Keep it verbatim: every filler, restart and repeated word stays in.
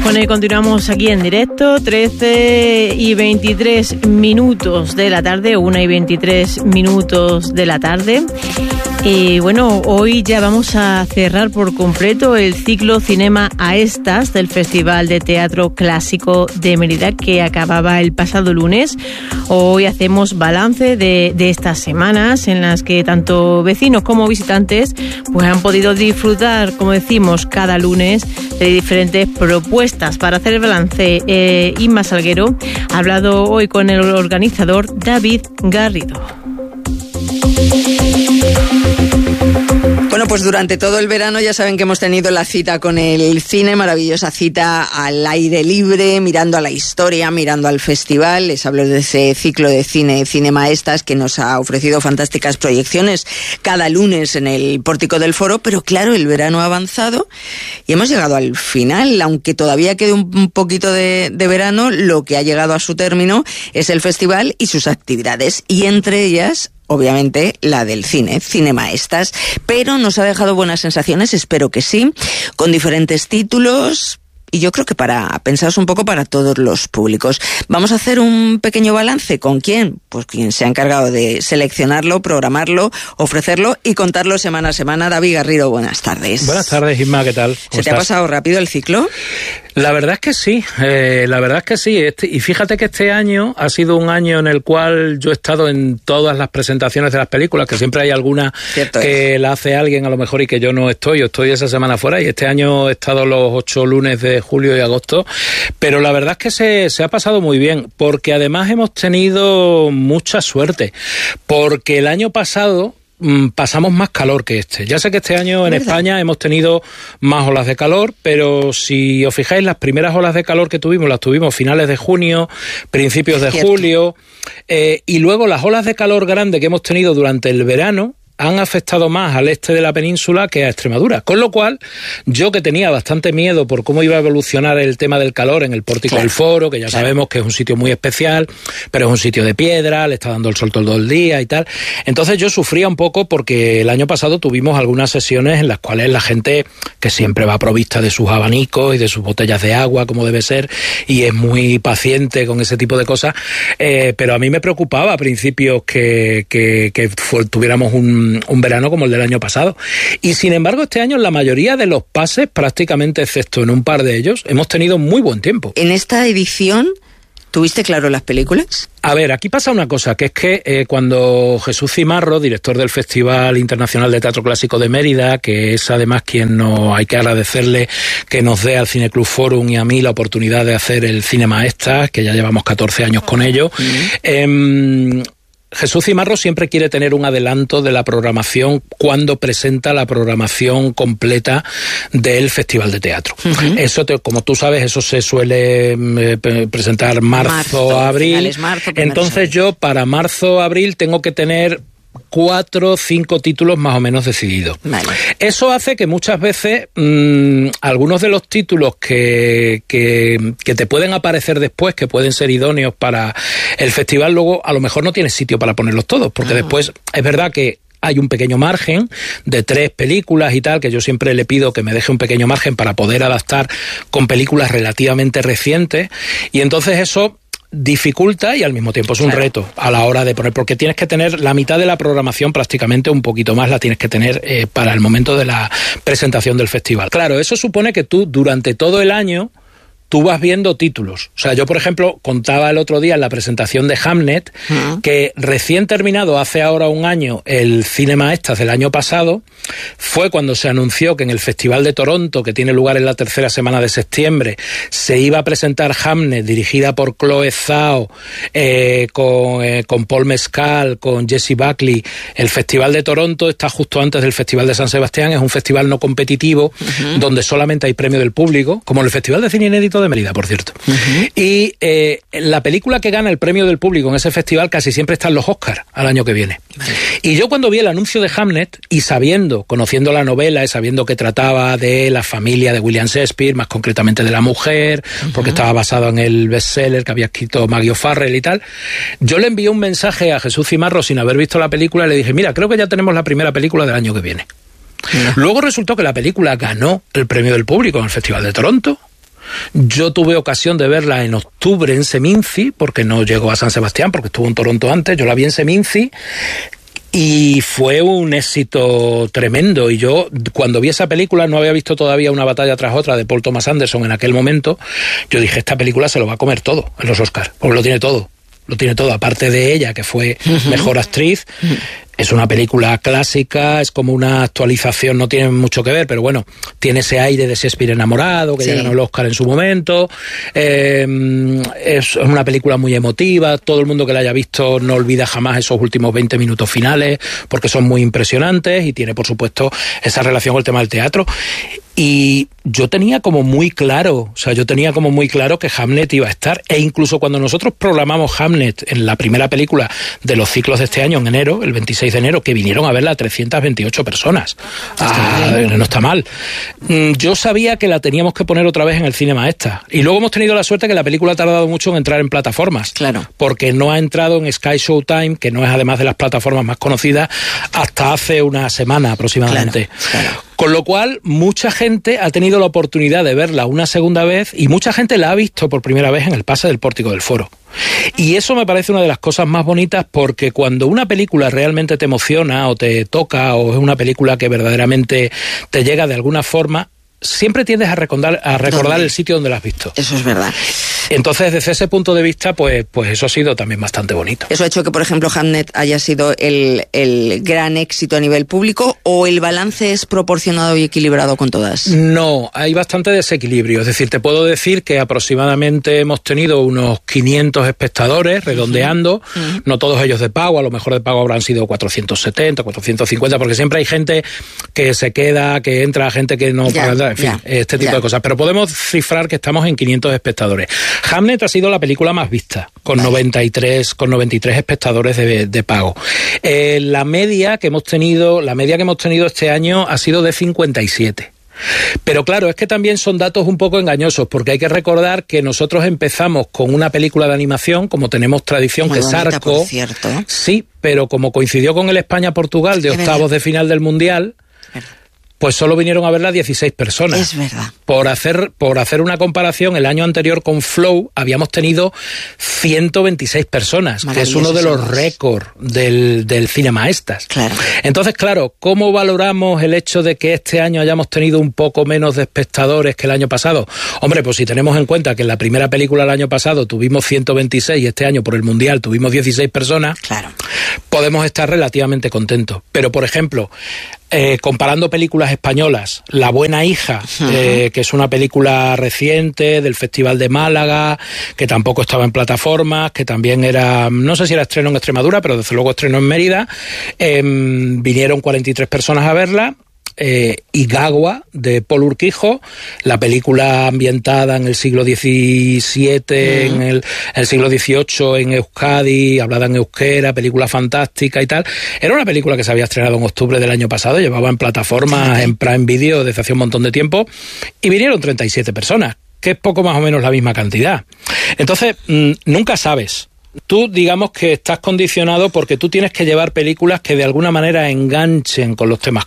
Bueno, y continuamos aquí en directo, trece y veintitrés minutos de la tarde, una y veintitrés minutos de la tarde. Y bueno, hoy ya vamos a cerrar por completo el ciclo Cinema Aestas del Festival de Teatro Clásico de Mérida, que acababa el pasado lunes. Hoy hacemos balance de, de estas semanas en las que tanto vecinos como visitantes pues han podido disfrutar, como decimos, cada lunes de diferentes propuestas. Para hacer el balance, eh, Inma Salguero ha hablado hoy con el organizador David Garrido. Bueno, pues durante todo el verano ya saben que hemos tenido la cita con el cine, maravillosa cita al aire libre, mirando a la historia, mirando al festival. Les hablo de ese ciclo de cine, Cinema Aestas, que nos ha ofrecido fantásticas proyecciones cada lunes en el pórtico del foro, pero claro, el verano ha avanzado y hemos llegado al final. Aunque todavía quede un poquito de, de verano, lo que ha llegado a su término es el festival y sus actividades, y entre ellas, obviamente, la del cine, Cinema Aestas, pero nos ha dejado buenas sensaciones, espero que sí, con diferentes títulos, y yo creo que para pensaros un poco para todos los públicos. Vamos a hacer un pequeño balance. ¿Con quién? Pues quien se ha encargado de seleccionarlo, programarlo, ofrecerlo y contarlo semana a semana. David Garrido, buenas tardes. Buenas tardes, Isma, ¿qué tal? ¿Se te estás? ha pasado rápido el ciclo? La verdad es que sí, eh, la verdad es que sí. Este, y fíjate que este año ha sido un año en el cual yo he estado en todas las presentaciones de las películas, que siempre hay alguna Cierto que es. la hace alguien a lo mejor y que yo no estoy, yo estoy esa semana fuera, y este año he estado los ocho lunes de julio y agosto, pero la verdad es que se, se ha pasado muy bien, porque además hemos tenido mucha suerte, porque el año pasado pasamos más calor que este. Ya sé que este año en ¿verdad? España hemos tenido más olas de calor, pero si os fijáis, las primeras olas de calor que tuvimos, las tuvimos finales de junio, principios de Cierto. julio, eh, y luego las olas de calor grandes que hemos tenido durante el verano han afectado más al este de la península que a Extremadura, con lo cual yo, que tenía bastante miedo por cómo iba a evolucionar el tema del calor en el pórtico claro. del foro, que ya claro. sabemos que es un sitio muy especial, pero es un sitio de piedra, le está dando el sol todo el día y tal, entonces yo sufría un poco porque el año pasado tuvimos algunas sesiones en las cuales la gente, que siempre va provista de sus abanicos y de sus botellas de agua, como debe ser, y es muy paciente con ese tipo de cosas, eh, pero a mí me preocupaba a principios que, que, que fue, tuviéramos un un verano como el del año pasado. Y sin embargo, este año en la mayoría de los pases, prácticamente excepto en un par de ellos, hemos tenido muy buen tiempo. En esta edición, ¿tuviste claro las películas? A ver, aquí pasa una cosa, que es que eh, cuando Jesús Cimarro, director del Festival Internacional de Teatro Clásico de Mérida, que es además quien no hay que agradecerle que nos dé al Cineclub Forum y a mí la oportunidad de hacer el Cinema Aestas, que ya llevamos catorce años con ello, uh-huh. eh, Jesús Cimarro siempre quiere tener un adelanto de la programación cuando presenta la programación completa del Festival de Teatro. Uh-huh. Eso, te, como tú sabes, eso se suele eh, presentar marzo, marzo abril. Marzo, Entonces yo para marzo, abril tengo que tener cuatro, cinco títulos más o menos decididos. Vale. Eso hace que muchas veces mmm, algunos de los títulos que, que, que te pueden aparecer después, que pueden ser idóneos para el festival, luego a lo mejor no tienes sitio para ponerlos todos, porque ah. después es verdad que hay un pequeño margen de tres películas y tal, que yo siempre le pido que me deje un pequeño margen para poder adaptar con películas relativamente recientes, y entonces eso dificulta y al mismo tiempo es un claro. reto a la hora de poner, porque tienes que tener la mitad de la programación, prácticamente un poquito más la tienes que tener eh, para el momento de la presentación del festival. Claro, eso supone que tú durante todo el año tú vas viendo títulos. O sea, yo, por ejemplo, contaba el otro día en la presentación de Hamnet uh-huh. que recién terminado hace ahora un año el Cinema Aestas del año pasado, fue cuando se anunció que en el Festival de Toronto, que tiene lugar en la tercera semana de septiembre, se iba a presentar Hamnet, dirigida por Chloe Zhao, eh, con, eh, con Paul Mescal, con Jessie Buckley. El Festival de Toronto está justo antes del Festival de San Sebastián, es un festival no competitivo, uh-huh. donde solamente hay premio del público, como el Festival de Cine Inédito de Mérida, por cierto. Uh-huh. Y eh, la película que gana el premio del público en ese festival casi siempre está en los Oscars al año que viene. Uh-huh. Y yo, cuando vi el anuncio de Hamnet, y sabiendo, conociendo la novela y sabiendo que trataba de la familia de William Shakespeare, más concretamente de la mujer, uh-huh. porque estaba basado en el bestseller que había escrito Maggie O'Farrell y tal, yo le envié un mensaje a Jesús Cimarro sin haber visto la película y le dije, mira, creo que ya tenemos la primera película del año que viene. Uh-huh. Luego resultó que la película ganó el premio del público en el Festival de Toronto. Yo tuve ocasión de verla en octubre en Seminci, porque no llegó a San Sebastián, porque estuvo en Toronto antes. Yo la vi en Seminci y fue un éxito tremendo. Y yo, cuando vi esa película, no había visto todavía Una batalla tras otra de Paul Thomas Anderson en aquel momento. Yo dije, esta película se lo va a comer todo en los Oscars, porque lo tiene todo. Lo tiene todo, aparte de ella, que fue uh-huh. mejor actriz. Uh-huh. Es una película clásica, es como una actualización, no tiene mucho que ver, pero bueno, tiene ese aire de Shakespeare enamorado, que sí. ya ganó el Oscar en su momento. Eh, es una película muy emotiva, todo el mundo que la haya visto no olvida jamás esos últimos veinte minutos finales, porque son muy impresionantes, y tiene, por supuesto, esa relación con el tema del teatro. Y yo tenía como muy claro, o sea, yo tenía como muy claro que Hamlet iba a estar, e incluso cuando nosotros programamos Hamlet en la primera película de los ciclos de este año, en enero, el veintiséis de enero, que vinieron a verla trescientas veintiocho personas. Ah, no está mal. Yo sabía que la teníamos que poner otra vez en el Cine Maesta, y luego hemos tenido la suerte que la película ha tardado mucho en entrar en plataformas, claro, porque no ha entrado en Sky Showtime, que no es además de las plataformas más conocidas, hasta hace una semana aproximadamente. Claro, claro. Con lo cual, mucha gente ha tenido la oportunidad de verla una segunda vez, y mucha gente la ha visto por primera vez en el pase del Pórtico del Foro. Y eso me parece una de las cosas más bonitas, porque cuando una película realmente te emociona o te toca, o es una película que verdaderamente te llega de alguna forma, siempre tiendes a recordar, a recordar el sitio donde la has visto. Eso es verdad. Entonces, desde ese punto de vista, pues, pues eso ha sido también bastante bonito. ¿Eso ha hecho que, por ejemplo, Hamlet haya sido el, el gran éxito a nivel público, o el balance es proporcionado y equilibrado con todas? No, hay bastante desequilibrio. Es decir, te puedo decir que aproximadamente hemos tenido unos quinientos espectadores, redondeando, uh-huh. no todos ellos de pago, a lo mejor de pago habrán sido cuatrocientos setenta, cuatrocientos cincuenta, porque siempre hay gente que se queda, que entra, gente que no ya, paga, en fin, ya, este tipo ya. de cosas. Pero podemos cifrar que estamos en quinientos espectadores. Hamlet ha sido la película más vista, con vale. noventa y tres, con noventa y tres espectadores de, de pago. Eh, la media que hemos tenido, la media que hemos tenido este año ha sido de cincuenta y siete. Pero claro, es que también son datos un poco engañosos, porque hay que recordar que nosotros empezamos con una película de animación, como tenemos tradición, muy que es Arco. Por cierto. Sí, pero como coincidió con el España-Portugal de octavos de final del Mundial, pues solo vinieron a verla dieciséis personas. Es verdad. Por hacer, por hacer una comparación, el año anterior con Flow habíamos tenido ciento veintiséis personas, que es uno de los récords del, del Cine Maestas. Claro. Entonces, claro, ¿cómo valoramos el hecho de que este año hayamos tenido un poco menos de espectadores que el año pasado? Hombre, pues si tenemos en cuenta que en la primera película del año pasado tuvimos ciento veintiséis y este año por el Mundial tuvimos dieciséis personas, claro, podemos estar relativamente contentos. Pero, por ejemplo, Eh, comparando películas españolas, La buena hija, uh-huh. eh, que es una película reciente del Festival de Málaga, que tampoco estaba en plataformas, que también era, no sé si era estreno en Extremadura, pero desde luego estreno en Mérida, eh, vinieron cuarenta y tres personas a verla. Eh, Igagua, de Paul Urquijo, la película ambientada en el siglo diecisiete, uh-huh. en el, el siglo dieciocho en Euskadi, hablada en euskera, película fantástica y tal. Era una película que se había estrenado en octubre del año pasado, llevaba en plataformas, en Prime Video desde hace un montón de tiempo, y vinieron treinta y siete personas, que es poco más o menos la misma cantidad. Entonces, mmm, nunca sabes. Tú, digamos que estás condicionado porque tú tienes que llevar películas que de alguna manera enganchen con los temas